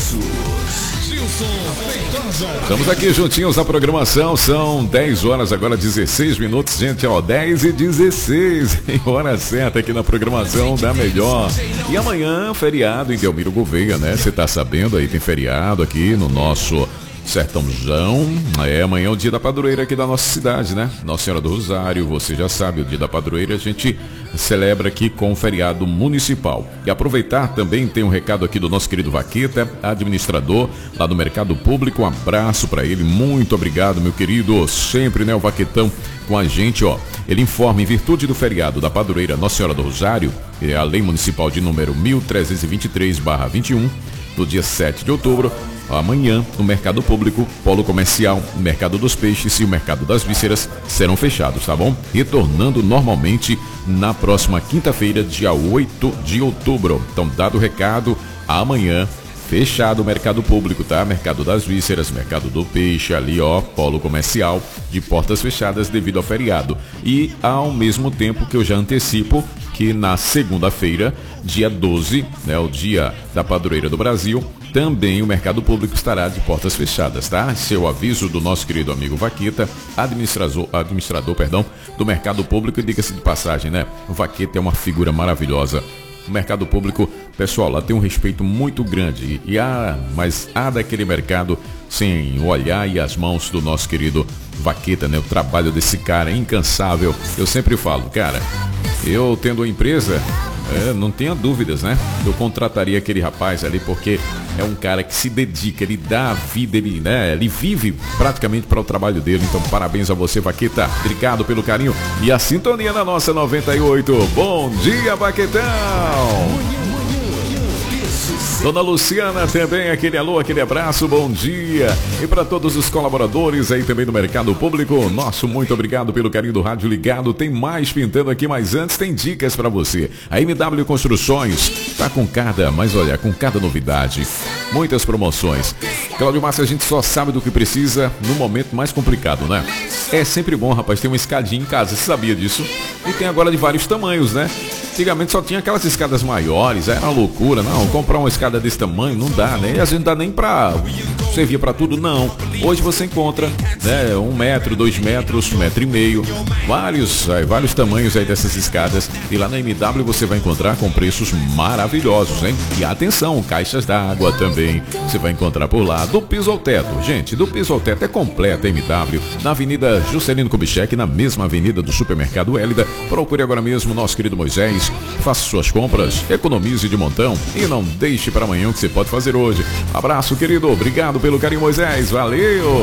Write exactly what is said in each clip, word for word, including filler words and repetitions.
Estamos aqui juntinhos na programação, são dez horas, agora dezesseis minutos, gente, ó, dez e dezesseis, em hora certa aqui na programação da Melhor. E amanhã, feriado em Delmiro Gouveia, né? Você tá sabendo aí, tem feriado aqui no nosso Sertãozão. É, amanhã é o dia da padroeira aqui da nossa cidade, né? Nossa Senhora do Rosário, você já sabe, o dia da padroeira a gente celebra aqui com o feriado municipal. E aproveitar também, tem um recado aqui do nosso querido Vaqueta, administrador lá do Mercado Público, um abraço para ele, muito obrigado, meu querido, sempre, né, o Vaquetão com a gente, ó. Ele informa, em virtude do feriado da padroeira Nossa Senhora do Rosário, é a lei municipal de número mil trezentos e vinte e três barra vinte e um, do dia sete de outubro, amanhã, no Mercado Público, Polo Comercial, Mercado dos Peixes e o Mercado das Vísceras serão fechados, tá bom? Retornando normalmente na próxima quinta-feira, dia oito de outubro. Então, dado o recado, amanhã, fechado o Mercado Público, tá? Mercado das Vísceras, Mercado do Peixe, ali, ó, Polo Comercial, de portas fechadas devido ao feriado. E, ao mesmo tempo que eu já antecipo que na segunda-feira, dia doze, né, o dia da padroeira do Brasil, também o Mercado Público estará de portas fechadas, tá? Esse é o aviso do nosso querido amigo Vaqueta, administrador, administrador, perdão, do Mercado Público. E diga-se de passagem, né? O Vaqueta é uma figura maravilhosa. O Mercado Público, pessoal, lá tem um respeito muito grande. E há, mas há daquele mercado sem o olhar e as mãos do nosso querido Vaqueta, né? O trabalho desse cara é incansável. Eu sempre falo, cara, eu tendo uma empresa, é, não tenha dúvidas, né? Eu contrataria aquele rapaz ali porque é um cara que se dedica, ele dá a vida, ele, né? Ele vive praticamente para o trabalho dele. Então, parabéns a você, Vaqueta. Obrigado pelo carinho e a sintonia na nossa noventa e oito. Bom dia, Vaquetão! Dona Luciana também, aquele alô, aquele abraço, bom dia. E para todos os colaboradores aí também do Mercado Público, nosso muito obrigado pelo carinho do rádio ligado. Tem mais pintando aqui, mas antes tem dicas para você. A M W Construções tá com cada, mas olha, com cada novidade, muitas promoções. Cláudio Márcio, a gente só sabe do que precisa no momento mais complicado, né? É sempre bom, rapaz, ter uma escadinha em casa, você sabia disso? E tem agora de vários tamanhos, né? Antigamente só tinha aquelas escadas maiores, era uma loucura, não, comprar uma escada desse tamanho não dá, né? E a gente não dá nem pra servir pra tudo, não. Hoje você encontra, né, um metro, dois metros, um metro e meio, vários, aí, vários tamanhos aí dessas escadas. E lá na M W você vai encontrar com preços maravilhosos, hein? E atenção, caixas d'água também, você vai encontrar por lá, do piso ao teto. Gente, do piso ao teto é completa a M W, na Avenida Juscelino Kubitschek, na mesma avenida do Supermercado Hélida. Procure agora mesmo nosso querido Moisés, faça suas compras, economize de montão e não deixe para amanhã o que você pode fazer hoje. Abraço, querido, obrigado pelo carinho, Moisés, valeu!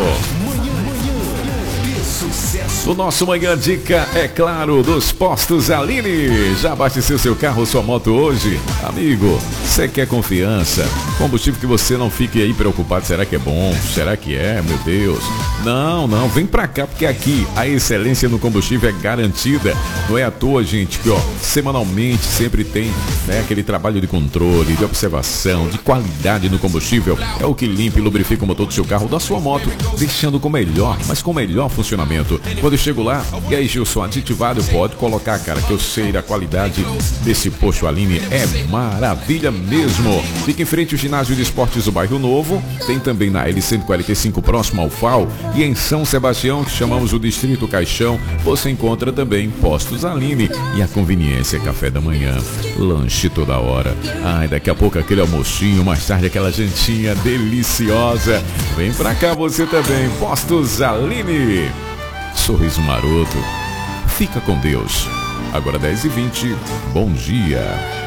O nosso Manhã Dica, é claro, dos Postos Aline. Já abasteceu seu carro ou sua moto hoje? Amigo, você quer confiança? Combustível que você não fique aí preocupado, será que é bom? Será que é? Meu Deus. Não, não, vem pra cá, porque aqui a excelência no combustível é garantida. Não é à toa, gente, que ó, semanalmente sempre tem, né, aquele trabalho de controle, de observação, de qualidade no combustível. É o que limpa e lubrifica o motor do seu carro ou da sua moto, deixando com melhor, mas com melhor funcionamento. Quando eu chego lá, e aí, Gilson, aditivado, pode colocar, cara, que eu sei, a qualidade desse posto Aline é maravilha mesmo. Fica em frente ao ginásio de esportes do Bairro Novo, tem também na L cento e quarenta e cinco, próximo ao F A U, e em São Sebastião, que chamamos o Distrito Caixão, você encontra também Postos Aline e a conveniência, café da manhã, lanche toda hora. Ai, daqui a pouco aquele almocinho, mais tarde aquela jantinha deliciosa. Vem pra cá você também, Postos Aline. Sorriso maroto. Fica com Deus. Agora dez e vinte. Bom dia.